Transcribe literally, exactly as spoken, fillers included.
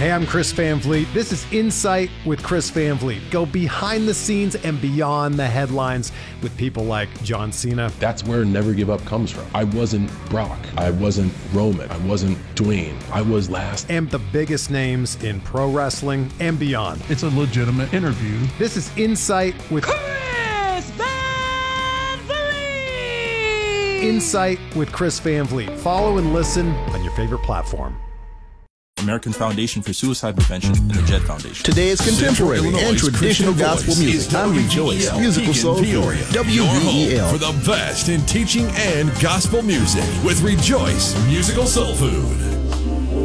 Hey, I'm Chris Van Vliet. This is Insight with Chris Van Vliet. Go behind the scenes and beyond the headlines with people like John Cena. That's where Never Give Up comes from. I wasn't Brock. I wasn't Roman. I wasn't Dwayne. I was last. And the biggest names in pro wrestling and beyond. It's a legitimate interview. This is Insight with Chris Van Vliet. Insight with Chris Van Vliet. Follow and listen on your favorite platform. American Foundation for Suicide Prevention, and the Jed Foundation. Today is contemporary and traditional gospel music. I'm Rejoice, musical soul food. W V E L. For the best in teaching and gospel music with Rejoice, musical soul food.